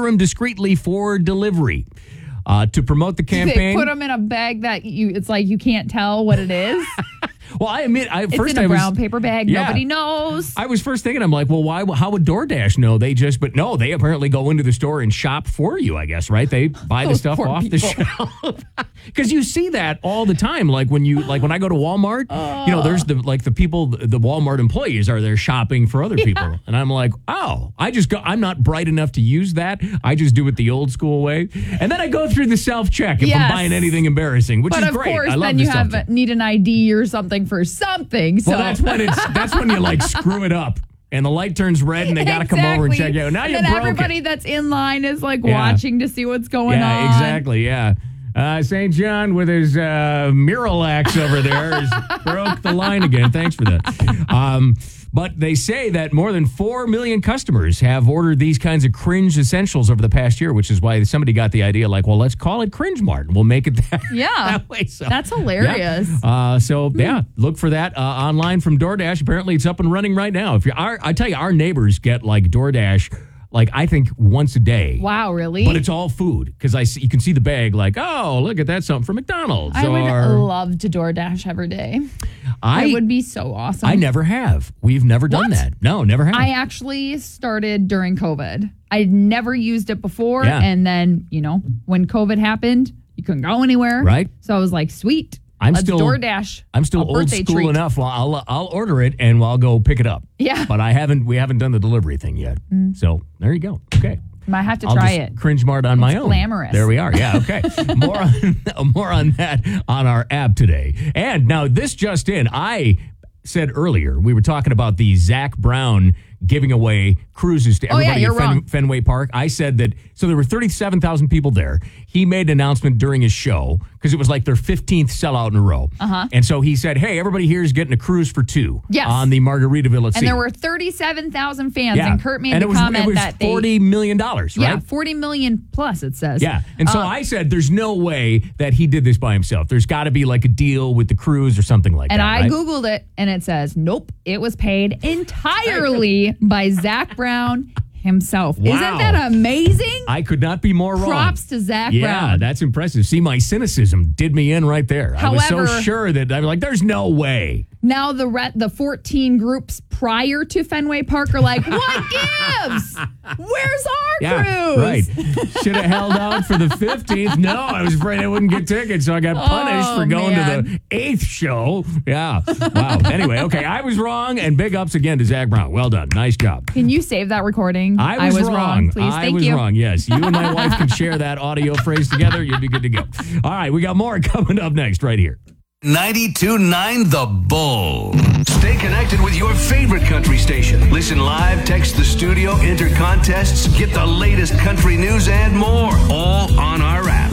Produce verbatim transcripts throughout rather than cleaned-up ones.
order them discreetly for delivery. Uh, to promote the campaign. They put them in a bag that you, it's like you can't tell what it is. Well, I admit, I, it's first in a I was, brown paper bag. Yeah. Nobody knows. I was first thinking, I'm like, well, why? How would DoorDash know? They just, but no, they apparently go into the store and shop for you, I guess, right? They buy the Those stuff poor off people. the shelf. Because you see that all the time. Like when you, like when I go to Walmart, uh, you know, there's the, like the people, the Walmart employees are there shopping for other people. Yeah. And I'm like, oh, I just go, I'm not bright enough to use that. I just do it the old school way. And then I go through the self-check if yes. I'm buying anything embarrassing, which but is of great. Course, I love then the you have self-check. need an I D or something for something. So Well, that's when it's that's when you like screw it up and the light turns red and they got to exactly. come over and check you out. Now you broke broke everybody it. that's in line is like Yeah. watching to see what's going yeah, on. Yeah, exactly. Yeah. Uh, Saint John with his uh, Miralax over there has broke the line again. Thanks for that. Um, but they say that more than four million customers have ordered these kinds of cringe essentials over the past year, which is why somebody got the idea like, well, let's call it Cringe Mart. We'll make it that, yeah. that way. So, that's hilarious. Yeah. Uh, so, yeah, look for that uh, online from DoorDash. Apparently, it's up and running right now. If you are, I tell you, our neighbors get like DoorDash like I think once a day. Wow, really? But it's all food because I see, you can see the bag like, oh, look at that, something from McDonald's. I or, would love to DoorDash every day. I It would be so awesome. I never have. We've never done What? that. No, never have. I actually started during COVID. I'd never used it before. Yeah. And then, you know, when COVID happened, you couldn't go anywhere. Right. So I was like, sweet. I'm let's still DoorDash. I'm still a old birthday school treat. enough. Well, I'll I'll order it and I'll go pick it up. Yeah. But I haven't. We haven't done the delivery thing yet. Mm. So there you go. Okay. Might have to I'll try just it. Cringe Mart on my It's own. glamorous. There we are. Yeah. Okay. more on more on that on our app today. And now this just in. I said earlier we were talking about the Zach Brown giving away cruises to Oh, yeah, everybody you're at Fen- wrong. Fenway Park. I said that, so there were thirty-seven thousand people there. He made an announcement during his show because it was like their fifteenth sellout in a row. Uh-huh. And so he said, hey, everybody here is getting a cruise for two Yes. on the Margaritaville at Sea. And there were thirty-seven thousand fans. yeah. And Kurt made and the it was, comment it was that they... forty million dollars, right? Yeah, forty million plus, it says. Yeah. And so Uh, I said, there's no way that he did this by himself. There's got to be like a deal with the cruise or something like And that. I right? Googled it, and it says, nope, it was paid entirely by Zach Brown himself. Wow. Isn't that amazing? I could not be more wrong. Props to Zach Yeah, Brown. that's impressive. See, my cynicism did me in right there. I was However- so sure that I'm like, there's no way. Now the re- the fourteen groups prior to Fenway Park are like, what gives? Where's our Yeah, cruise? right. Should have held out for the fifteenth. No, I was afraid I wouldn't get tickets, so I got punished Oh, for going man. to the eighth show. Yeah. Wow. Anyway, okay, I was wrong, and big ups again to Zach Brown. Well done. Nice job. Can you save that recording? I was, wrong. Please, I thank was you. wrong. Yes, you and my wife can share that audio phrase together. You'd be good to go. All right, we got more coming up next right here. ninety-two point nine The Bull. Stay connected with your favorite country station. Listen live, text the studio, enter contests, get the latest country news and more. All on our app.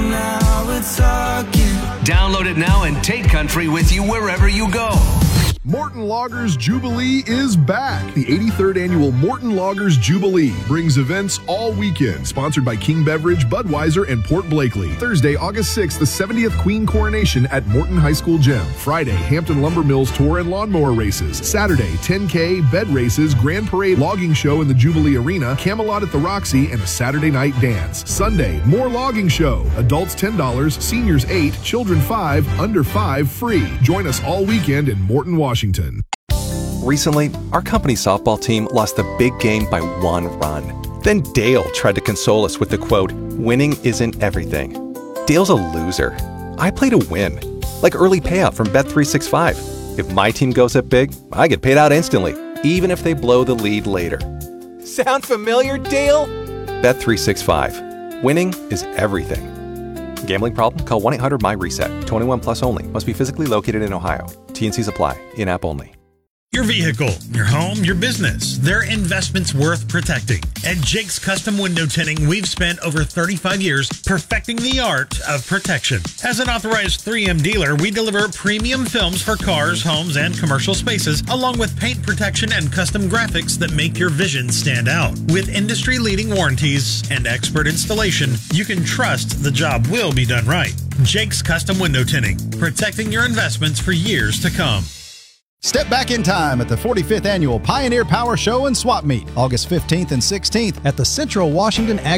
Download it now and take country with you wherever you go. Morton Loggers Jubilee is back. The eighty-third annual Morton Loggers Jubilee brings events all weekend, sponsored by King Beverage, Budweiser, and Port Blakely. Thursday, August sixth, the seventieth Queen Coronation at Morton High School Gym. Friday, Hampton Lumber Mills Tour and Lawnmower Races. Saturday, ten K, Bed Races, Grand Parade Logging Show in the Jubilee Arena, Camelot at the Roxy, and a Saturday night dance. Sunday, more logging show. Adults ten dollars, seniors eight dollars, children five dollars, under five dollars free. Join us all weekend in Morton, Washington. Recently, our company softball team lost the big game by one run. Then Dale tried to console us with the quote, "Winning isn't everything." Dale's a loser. I play to win. Like early payout from Bet three sixty-five. If my team goes up big, I get paid out instantly, even if they blow the lead later. Sound familiar, Dale? Bet three sixty-five. Winning is everything. Gambling problem? Call one eight hundred M Y reset. twenty-one plus only. Must be physically located in Ohio. T and Cs apply. In-app only. Your vehicle, your home, your business, they're investments worth protecting. At Jake's Custom Window Tinting, we've spent over thirty-five years perfecting the art of protection. As an authorized three M dealer, we deliver premium films for cars, homes, and commercial spaces, along with paint protection and custom graphics that make your vision stand out. With industry-leading warranties and expert installation, you can trust the job will be done right. Jake's Custom Window Tinting, protecting your investments for years to come. Step back in time at the forty-fifth Annual Pioneer Power Show and Swap Meet, August fifteenth and sixteenth at the Central Washington Ag